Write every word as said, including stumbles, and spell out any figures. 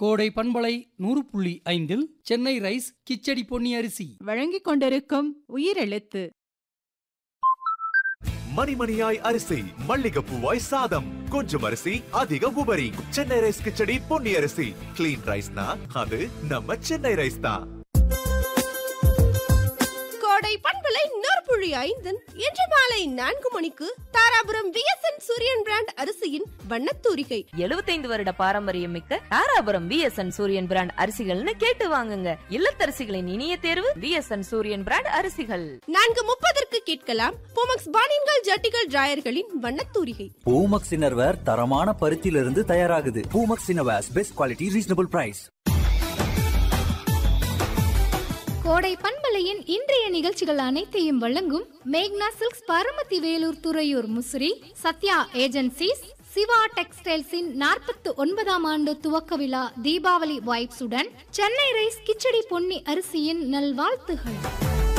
கோடை பண்பலை நூறு புள்ளி ஐந்தில் சென்னை ரைஸ் கிச்சடி பொன்னி அரிசி வழங்கிக் கொண்டிருக்கும் உயிரெழுத்து. மணிமணியாய் அரிசி, மல்லிகைப்பூவாய் சாதம், கொஞ்சம் அரிசி அதிக உபரி. சென்னை ரைஸ் கிச்சடி பொன்னி அரிசி. கிளீன் ரைஸ்னா அது நம்ம சென்னை ரைஸ் தான். கோடை பண்பலை நூறு புள்ளி ஐந்தின் இன்று மாலை நான்கு மணிக்கு தாராபுரம் விஎஸ்என் சூரியன் பிராண்ட் அரிசியின் வண்ணத்தூரிகை. எழுபத்தைந்து வருட பாரம்பரியம் மிக்க தாராபுரம் விஎஸ்என் சூரியன் பிராண்ட் அரிசிகள்னு கேட்டு வாங்குங்க. இல்லத்தரசிகளின் இனிய தேர்வு விஎஸ்என் சூரியன் பிராண்ட் அரிசிகள். நான்கு முப்பதற்கு கேட்கலாம் பூமக்ஸ் பானின்கள் ஜட்டிகள் டிராயர்களின் வண்ணத்தூரிகை. பூமக்ஸ் இன்னர்வேர் தரமான பருத்தியிலிருந்து தயாராகுது. Poomex innerwears best quality reasonable price. கோடை பண்பலையின் இன்றைய நிகழ்ச்சிகள் அனைத்தையும் வழங்கும் மேக்னா சில்க்ஸ் பரமத்தி வேலூர் துறையூர் முசிறி, சத்யா ஏஜென்சிஸ், சிவா டெக்ஸ்டைல்ஸின் நாற்பத்தி ஒன்பதாம் ஆண்டு துவக்க விழா தீபாவளி வைப்ஸுடன் சென்னை ரைஸ் கிச்சடி பொன்னி அரிசியின் நல்வாழ்த்துகள்.